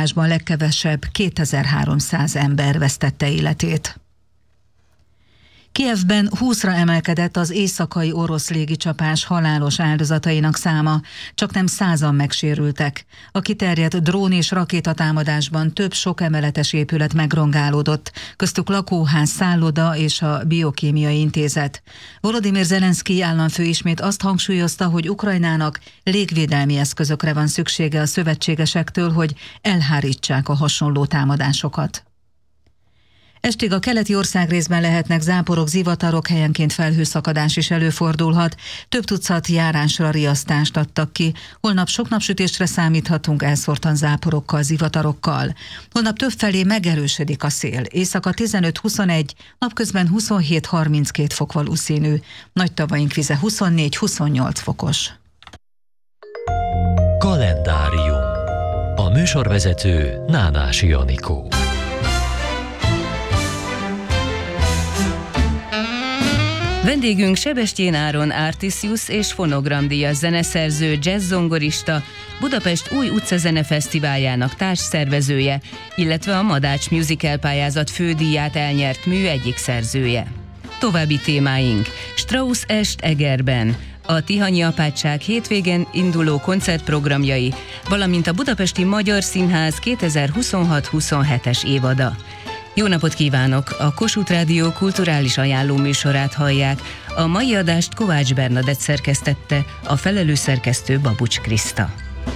támadásban legkevesebb 2300 ember vesztette életét. Kijevben 20-ra emelkedett az éjszakai orosz légicsapás halálos áldozatainak száma, csaknem 100-an megsérültek. A kiterjedt drón és rakétatámadásban több sokemeletes épület megrongálódott, köztük lakóház, szálloda és a biokémiai intézet. Volodymyr Zelenszkij államfő ismét azt hangsúlyozta, hogy Ukrajnának légvédelmi eszközökre van szüksége a szövetségesektől, hogy elhárítsák a hasonló támadásokat. Estig a keleti országrészben lehetnek záporok, zivatarok, helyenként felhőszakadás is előfordulhat. Több tucat járásra riasztást adtak ki. Holnap sok napsütésre számíthatunk, elszórtan záporokkal, zivatarokkal. Holnap többfelé megerősödik a szél. Éjszaka 15-21, napközben 27-32 fok valószínű. Nagy tavaink vize 24-28 fokos. Kalendárium. A műsorvezető Nánási Anikó. Vendégünk Sebestyén Áron Artisius és fonogramdíjas zeneszerző, jazz-zongorista, Budapest Új Utcazene Fesztiváljának társszervezője, illetve a Madács Musical pályázat fődíját elnyert mű egyik szerzője. További témáink: Strauss est Egerben, a Tihanyi Apátság hétvégén induló koncertprogramjai, valamint a Budapesti Magyar Színház 2026-27-es évada. Jó napot kívánok! A Kossuth Rádió kulturális ajánló műsorát hallják. A mai adást Kovács Bernadett szerkesztette, a felelős szerkesztő Babucs Kriszta.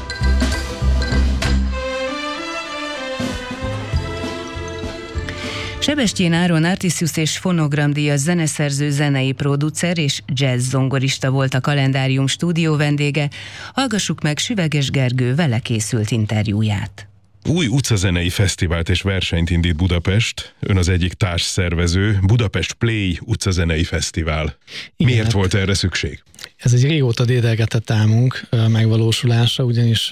Sebestyén Áron Artisius és fonogramdíjas zeneszerző, zenei producer és jazz zongorista volt a Kalendárium stúdió vendége. Hallgassuk meg Süveges Gergő vele készült interjúját. Új utcazenei fesztivált és versenyt indít Budapest. Ön az egyik társszervező, Budapest Play utcazenei fesztivál. Igen, miért volt erre szükség? Ez egy régóta dédelgetett álmunk megvalósulása, ugyanis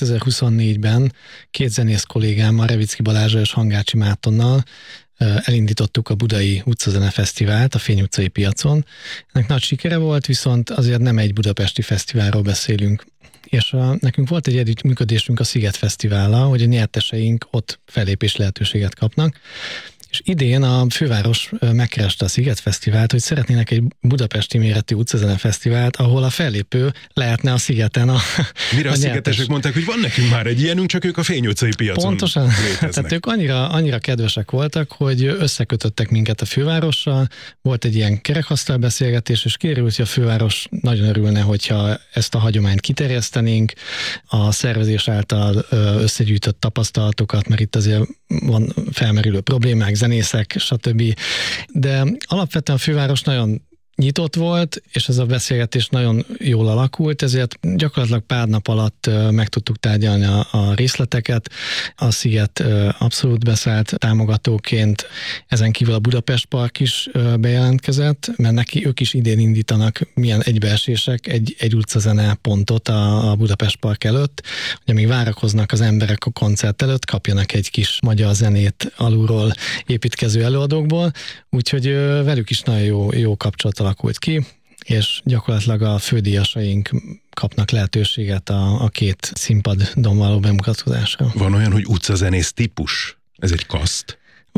2024-ben két zenész kollégámmal, Revicki Balázsa és Hangácsi Mártonnal elindítottuk a Budai Utcazene Fesztivált a Fény utcai piacon. Ennek nagy sikere volt, viszont azért nem egy budapesti fesztiválról beszélünk. És nekünk volt egy együttműködésünk a Sziget Fesztivállal, hogy a nyerteseink ott fellépés lehetőséget kapnak. És idén a főváros megkereste a Sziget Fesztivált, hogy szeretnének egy budapesti méretű utcazene fesztivált, ahol a fellépő lehetne a szigeten Mire a szigetesek mondták, hogy van nekünk már egy ilyenünk, csak ők a Fény utcai piacon pontosan léteznek. Tehát ők annyira kedvesek voltak, hogy összekötöttek minket a fővárossal, volt egy ilyen kerekasztal beszélgetés, és kiderült, hogy a főváros nagyon örülne, hogyha ezt a hagyományt kiterjesztenénk, a szervezés által összegyűjtött tapasztalatokat, mert itt azért van felmerülő problémák, zenészek, stb. De alapvetően a főváros nagyon nyitott volt, és ez a beszélgetés nagyon jól alakult, ezért gyakorlatilag pár nap alatt meg tudtuk tárgyalni a részleteket. A Sziget abszolút beszállt támogatóként, ezen kívül a Budapest Park is bejelentkezett, mert ők is idén indítanak milyen egybeesések, egy utcazene pontot a Budapest Park előtt, hogy amíg várakoznak az emberek a koncert előtt, kapjanak egy kis magyar zenét alulról építkező előadókból, úgyhogy velük is nagyon jó kapcsolat alakult ki, és gyakorlatilag a fődíjasaink kapnak lehetőséget a két színpadon való bemutatkozásra. Van olyan, hogy utcazenész típus? Ez egy kaszt?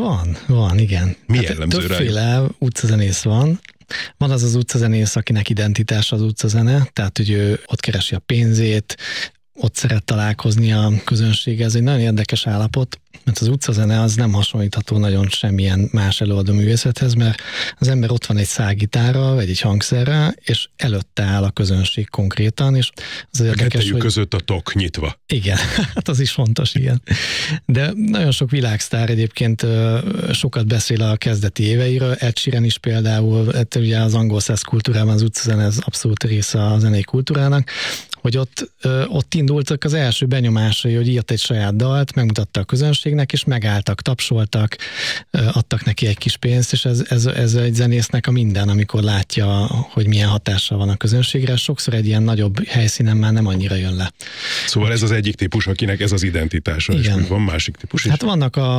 Van, igen. Mi jellemző rá? Többféle utcazenész van. Van az utcazenész, akinek identitása az utcazene, tehát hogy ő ott keresi a pénzét, ott szeret találkozni a közönséggel. Ez egy nagyon érdekes állapot, mert az utcazene az nem hasonlítható nagyon semmilyen más előadó művészethez, mert az ember ott van egy szálgitárral, vagy egy hangszerrel, és előtte áll a közönség konkrétan, és az érdekes, hogy... között a tok nyitva. Igen, hát az is fontos, igen. De nagyon sok világsztár egyébként sokat beszél a kezdeti éveiről, Ed Sheeran is például, ugye az angol-szász kultúrában az utcazene az abszolút része a zenei kultúrának, hogy ott indultak az első benyomásai, hogy írt egy saját dalt, megmutatta a közönségnek, és megálltak, tapsoltak, adtak neki egy kis pénzt, és ez egy zenésznek a minden, amikor látja, hogy milyen hatással van a közönségre. Sokszor egy ilyen nagyobb helyszínen már nem annyira jön le. Szóval ez az egyik típus, akinek ez az identitása, igen. És van másik típus is? Hát vannak a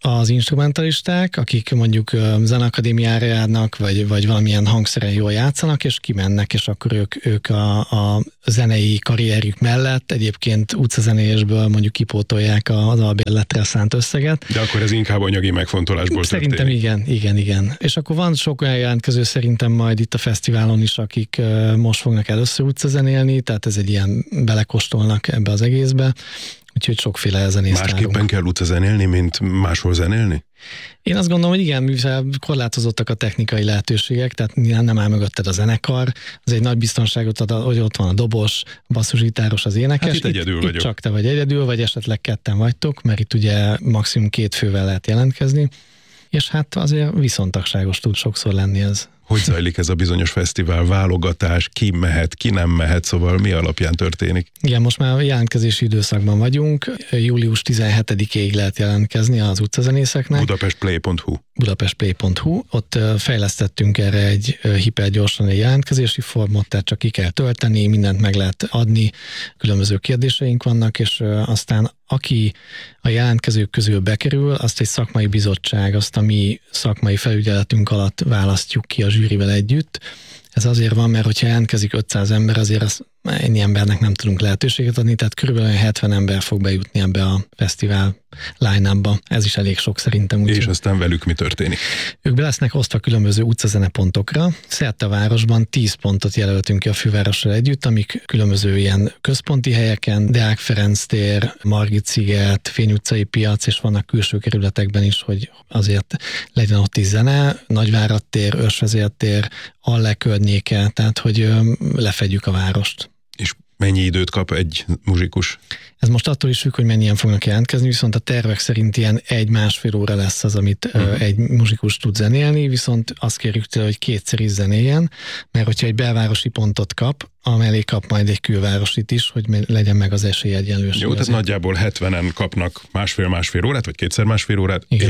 az instrumentalisták, akik mondjuk zeneakadémiára járnak, vagy valamilyen hangszeren jól játszanak, és kimennek, és akkor ők a zenei karrierjük mellett egyébként utcazenélésből mondjuk kipótolják az albérletre szánt összeget. De akkor ez inkább anyagi megfontolásból Szerintem igen. És akkor van sok olyan jelentkező szerintem majd itt a fesztiválon is, akik most fognak először utcazenélni, tehát ez egy ilyen belekóstolnak ebbe az egészbe. Úgyhogy sokféle zenész tárunk. Másképpen kell utcazenélni, mint máshol zenélni? Én azt gondolom, hogy igen, mivel korlátozottak a technikai lehetőségek, tehát nem áll mögötted a zenekar, az egy nagy biztonságot ad, hogy ott van a dobos, a basszusgitáros, az énekes. Hát itt egyedül vagyok. Csak te vagy egyedül, vagy esetleg ketten vagytok, mert itt ugye maximum 2 fővel lehet jelentkezni, és hát azért viszontagságos tud sokszor lenni ez. Hogy zajlik ez a bizonyos fesztivál, válogatás, ki mehet, ki nem mehet, szóval mi alapján történik? Igen, most már jelentkezési időszakban vagyunk, július 17-ig lehet jelentkezni az utcazenészeknek. Budapestplay.hu. Budapestplay.hu, ott fejlesztettünk erre egy hipergyorsan egy jelentkezési formot, tehát csak ki kell tölteni, mindent meg lehet adni, különböző kérdéseink vannak, és aztán aki a jelentkezők közül bekerül, azt egy szakmai bizottság, azt a mi szakmai felügyeletünk alatt választjuk ki a zsűrivel együtt. Ez azért van, mert hogyha jelentkezik 500 ember, azért ennyi embernek nem tudunk lehetőséget adni, tehát körülbelül 70 ember fog bejutni ebbe a fesztivál line-upba. Ez is elég sok szerintem. És aztán velük mi történik? Ők be lesznek osztva különböző utcazenepontokra. Szerte a városban 10 pontot jelöltünk ki a fővárossal együtt, amik különböző ilyen központi helyeken, Deák Ferenc tér, Margit-sziget, Fény utcai piac, és vannak külső kerületekben is, hogy azért legyen ott is zene, Nagyvárad tér, Őrsvezér tér, Alle környéke, tehát hogy lefedjük a várost. És mennyi időt kap egy muzsikus? Ez most attól is függ, hogy mennyien fognak jelentkezni, viszont a tervek szerint ilyen 1-1,5 óra lesz az, amit egy muzsikus tud zenélni, viszont azt kérjük tőle, hogy 2-szer is zenéljen, mert hogyha egy belvárosi pontot kap, amellé kap majd egy külvárosit is, hogy legyen meg az esélyegyenlőség. Jó, tehát nagyjából 70-en kapnak másfél órát, vagy 2x1,5 órát, igen.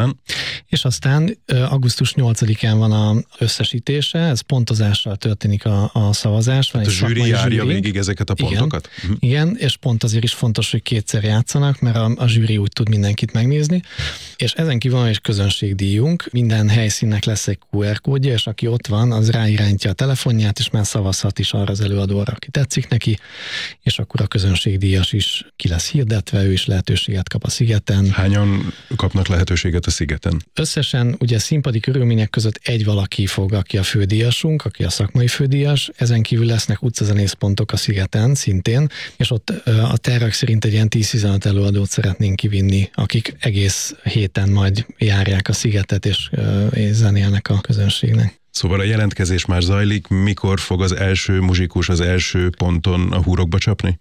És aztán augusztus 8-án van az összesítése, ez pontozással történik a szavazás. Hát a zsűri járja végig ezeket a pontokat? Igen, és pont azért is fontos, hogy 2-szer játszanak, mert a zsűri úgy tud mindenkit megnézni, és ezen kívül van egy közönségdíjunk, minden helyszínnek lesz egy QR kódja, és aki ott van, az ráirányítja a telefonját, és már szavazhat is arra az előadóra, aki tetszik neki, és akkor a közönségdíjas is ki lesz hirdetve, ő is lehetőséget kap a Szigeten. Hányan kapnak lehetőséget a Szigeten? Összesen ugye színpadi körülmények között egy valaki fog, aki a fődíjasunk, aki a szakmai fődíjas, ezen kívül lesznek utcazenészpontok a Szigeten szintén, és ott a tervek szerint egy ilyen 10-15 előadót szeretnénk kivinni, akik egész héten majd járják a Szigetet, és zenélnek a közönségnek. Szóval a jelentkezés már zajlik, mikor fog az első muzsikus az első ponton a húrokba csapni?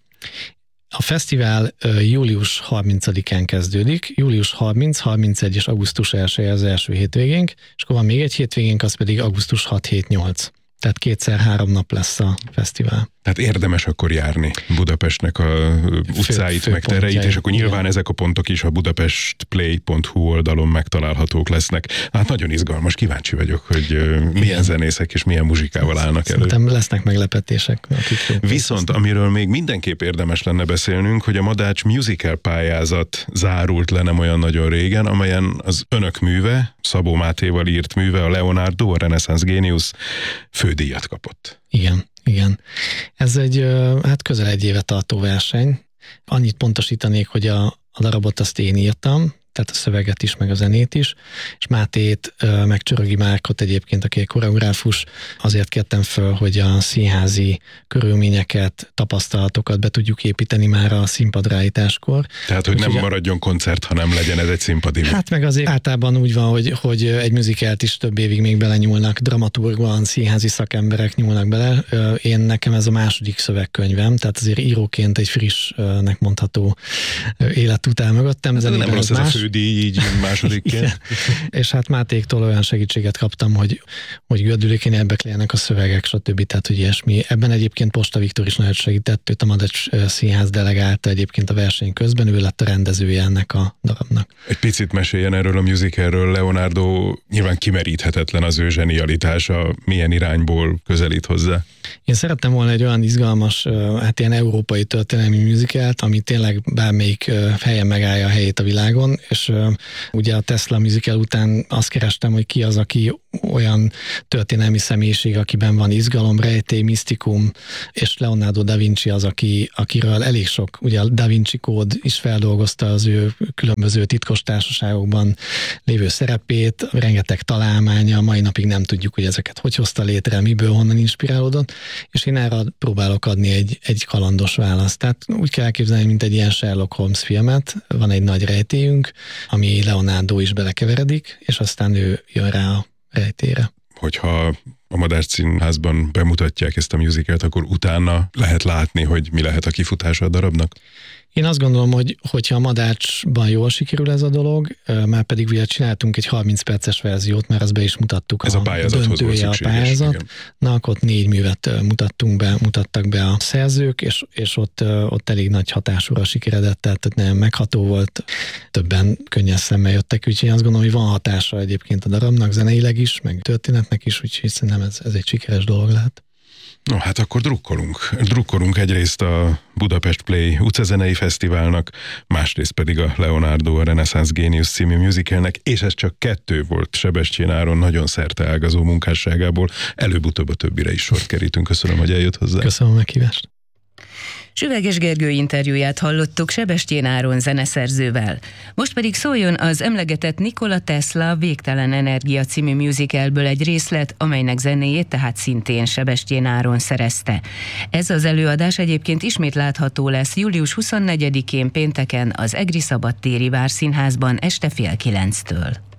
A fesztivál július 30-án kezdődik, július 30, 31 és augusztus 1 az első hétvégénk, és akkor van még egy hétvégénk, az pedig augusztus 6-7-8. Tehát 2x3 nap lesz a fesztivál. Tehát érdemes akkor járni Budapestnek a utcáit, meg tereit, és akkor nyilván ezek a pontok is a budapestplay.hu oldalon megtalálhatók lesznek. Hát nagyon izgalmas, kíváncsi vagyok, hogy milyen zenészek és milyen muzsikával állnak elő. Szerintem lesznek meglepetések. Viszont amiről még mindenképp érdemes lenne beszélnünk, hogy a Madács musical pályázat zárult le nem olyan nagyon régen, amelyen az önök műve, Szabó Mátéval írt műve, a Leonardo, a Renaissance Genius fődíjat kapott. Igen. Ez egy közel egy éve tartó verseny. Annyit pontosítanék, hogy a darabot azt én írtam, tehát a szöveget is, meg a zenét is, és Mátét, meg Csörögi Márkot egyébként, aki egy koreográfus, azért kértem föl, hogy a színházi körülményeket, tapasztalatokat be tudjuk építeni már a színpadrállításkor. Tehát, hogy nem maradjon koncert, hanem legyen ez egy színpadi. Hát meg azért általában úgy van, hogy egy musicalt is több évig még belenyúlnak, dramaturgban, színházi szakemberek nyúlnak bele. Nekem ez a második szövegkönyvem, tehát azért íróként egy frissnek mondható élet áll mögöttem. Nem rossz ez a fődíj így másodikként. És hát Mátéktól olyan segítséget kaptam, hogy gördülékenyebbek legyenek a szövegek, stb. Tehát, hogy ilyesmi. Ebben egyébként Posta Viktor is nagyon segített, őt a Madács Színház delegálta egyébként a verseny közben, ő lett a rendezője ennek a darabnak. Egy picit meséljen erről a musicalről, Leonardo, nyilván kimeríthetetlen az ő zsenialitása, milyen irányból közelít hozzá. Én szerettem volna egy olyan izgalmas, hát ilyen európai történelmi musicalt, ami tényleg bármelyik helyen megállja a helyét a világon, és ugye a Tesla musical után azt kerestem, hogy ki az, aki olyan történelmi személyiség, akiben van izgalom, rejtély, misztikum, és Leonardo da Vinci az, akiről elég sok, ugye a Da Vinci kód is feldolgozta az ő különböző titkos társaságokban lévő szerepét, rengeteg találmánya, mai napig nem tudjuk, hogy ezeket hogy hozta létre, miből, honnan inspirálódott, és én erre próbálok adni egy kalandos választ. Tehát úgy kell elképzelni, mint egy ilyen Sherlock Holmes filmet, van egy nagy rejtélyünk, ami Leonardo is belekeveredik, és aztán ő jön rá a rejtélyre. Hogyha a Madách Színházban bemutatják ezt a musicalt, akkor utána lehet látni, hogy mi lehet a kifutása a darabnak? Én azt gondolom, hogyha a Madácsban jól sikerül ez a dolog, már pedig ugye csináltunk egy 30 perces verziót, mert azt be is mutattuk. Ez a pályázathoz volt szükséges. A pályázat. Ott 4 művet mutattak be a szerzők, és ott elég nagy hatásúra sikeredett, tehát nagyon megható volt, többen könnyes szemmel jöttek, úgyhogy én azt gondolom, hogy van hatása egyébként a darabnak, zeneileg is, meg történetnek is, úgyhogy szerintem ez egy sikeres dolog lehet. No, hát akkor drukkolunk egyrészt a Budapest Play utcazenei fesztiválnak, másrészt pedig a Leonardo, a Renaissance Genius című musicalnek, és ez csak 2 volt Sebestyén Áron nagyon szerteágazó munkásságából. Előbb-utóbb a többire is sort kerítünk. Köszönöm, hogy eljött hozzá. Köszönöm a meghívást. Süveges Gergő interjúját hallottuk Sebestyén Áron zeneszerzővel. Most pedig szóljon az emlegetett Nikola Tesla Végtelen Energia című musicalből egy részlet, amelynek zenéjét tehát szintén Sebestyén Áron szerezte. Ez az előadás egyébként ismét látható lesz július 24-én pénteken az Egri Szabadtéri Várszínházban este 8:30-től.